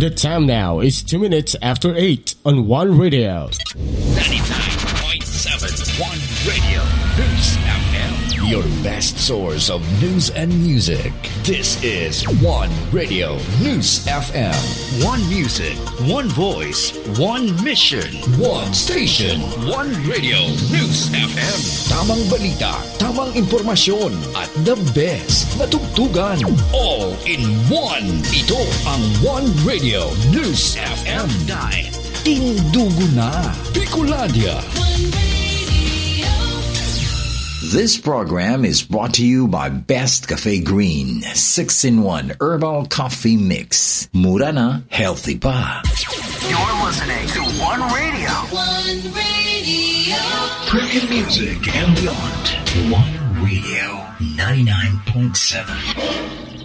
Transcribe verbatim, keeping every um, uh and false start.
The time now is two minutes after eight on One Radio. ninety-nine point seven One Radio News F M. Your best source of news and music. This is One Radio News F M. One music, one voice, one mission, one station. One Radio News F M. Tamang balita, tamang impormasyon, at the best na tugtugan. All in one. Ito ang One Radio News F M. Dahil tindugo na. Bicolandia. This program is brought to you by Best Cafe Green six in one Herbal Coffee Mix. Mura na, healthy pa. You're listening to One Radio. One Radio. Premium music and beyond. One Radio ninety-nine point seven.